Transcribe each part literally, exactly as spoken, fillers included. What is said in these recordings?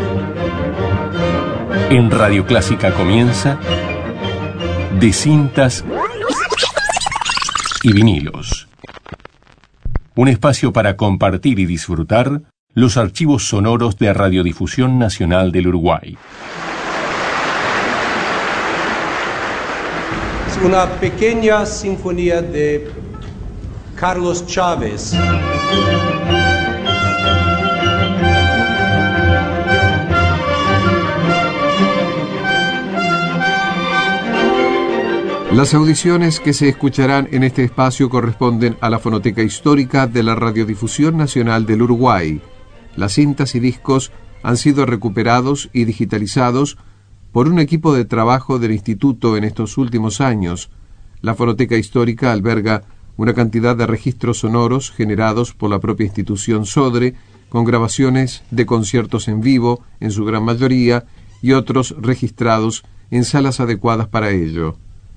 En Radio Clásica comienza De Cintas y Vinilos. Un espacio para compartir y disfrutar los archivos sonoros de Radiodifusión Nacional del Uruguay. Es una pequeña sinfonía de Carlos Chávez. Las audiciones que se escucharán en este espacio corresponden a la Fonoteca Histórica de la Radiodifusión Nacional del Uruguay. Las cintas y discos han sido recuperados y digitalizados por un equipo de trabajo del Instituto en estos últimos años. La Fonoteca Histórica alberga una cantidad de registros sonoros generados por la propia institución Sodre, con grabaciones de conciertos en vivo, en su gran mayoría, y otros registrados en salas adecuadas para ello.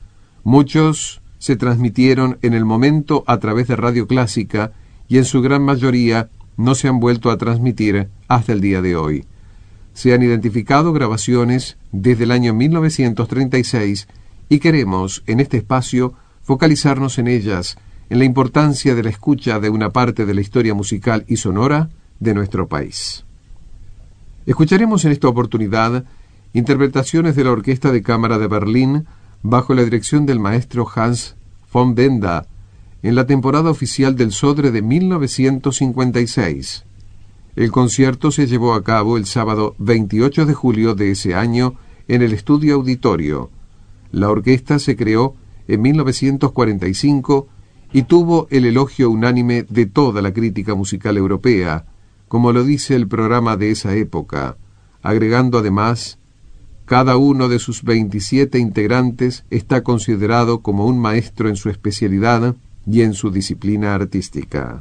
Muchos se transmitieron en el momento a través de Radio Clásica y en su gran mayoría no se han vuelto a transmitir hasta el día de hoy. Se han identificado grabaciones desde el año mil novecientos treinta y seis y queremos, en este espacio, focalizarnos en ellas, en la importancia de la escucha de una parte de la historia musical y sonora de nuestro país. Escucharemos en esta oportunidad interpretaciones de la Orquesta de Cámara de Berlín bajo la dirección del maestro Hans von Benda, en la temporada oficial del Sodre de mil novecientos cincuenta y seis. El concierto se llevó a cabo el sábado veintiocho de julio de ese año en el Estudio Auditorio. La orquesta se creó en mil novecientos cuarenta y cinco y tuvo el elogio unánime de toda la crítica musical europea, como lo dice el programa de esa época, agregando además: cada uno de sus veintisiete integrantes está considerado como un maestro en su especialidad y en su disciplina artística.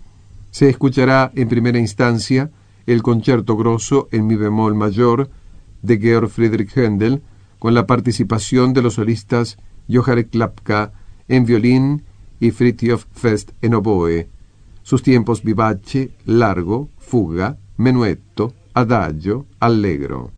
Se escuchará en primera instancia el Concierto Grosso en mi bemol mayor de Georg Friedrich Händel, con la participación de los solistas Johann Klapka en violín y Fritjof Fest en oboe. Sus tiempos vivace, largo, fuga, menuetto, adagio, allegro.